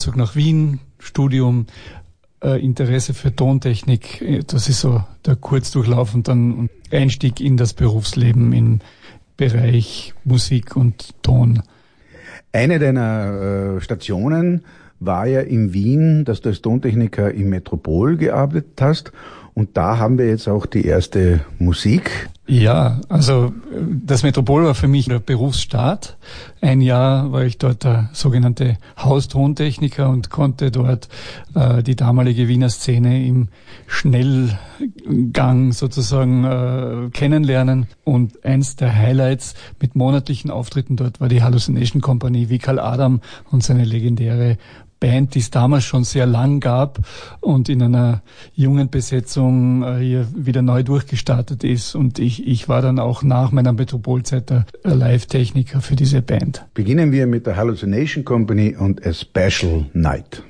Umzug nach Wien, Studium, Interesse für Tontechnik, das ist so der Kurzdurchlauf und dann Einstieg in das Berufsleben im Bereich Musik und Ton. Eine deiner Stationen war ja in Wien, dass du als Tontechniker im Metropol gearbeitet hast. Und da haben wir jetzt auch die erste Musik. Ja, also das Metropol war für mich der Berufsstart. Ein Jahr war ich dort der sogenannte Haustontechniker und konnte dort die damalige Wiener Szene im Schnellgang sozusagen kennenlernen. Und eins der Highlights mit monatlichen Auftritten dort war die Hallucination Company, Vikal Adam und seine legendäre Band, die es damals schon sehr lang gab und in einer jungen Besetzung hier wieder neu durchgestartet ist. Und ich war dann auch nach meiner Metropolzeit der Live-Techniker für diese Band. Beginnen wir mit der Hallucination Company und A Special Night.